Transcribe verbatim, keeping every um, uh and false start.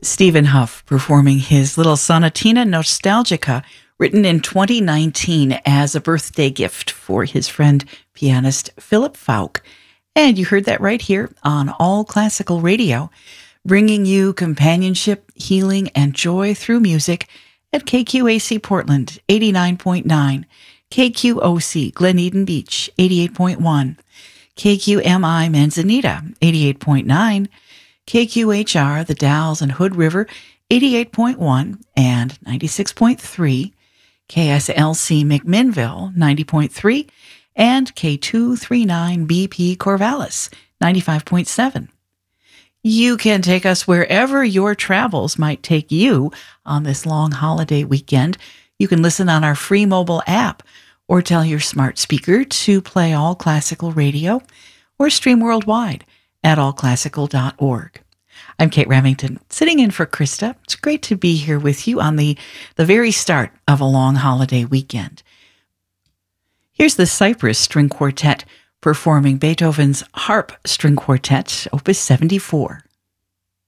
Stephen Huff performing his little sonatina nostalgica, written in twenty nineteen as a birthday gift for his friend pianist Philip Falk. And you heard that right here on All Classical Radio, bringing you companionship, healing, and joy through music at K Q A C Portland, eighty-nine point nine, K Q O C Glen Eden Beach, eighty-eight point one, K Q M I Manzanita, eighty-eight point nine, K Q H R The Dalles and Hood River, eighty-eight point one and ninety-six point three, K S L C McMinnville, ninety point three, and K two thirty-nine B P Corvallis, ninety-five point seven. You can take us wherever your travels might take you on this long holiday weekend. You can listen on our free mobile app or tell your smart speaker to play All Classical Radio or stream worldwide at all classical dot org. I'm Kate Remington, sitting in for Krista. It's great to be here with you on the, the very start of a long holiday weekend. Here's the Cypress String Quartet performing Beethoven's Harp String Quartet, Opus seventy-four.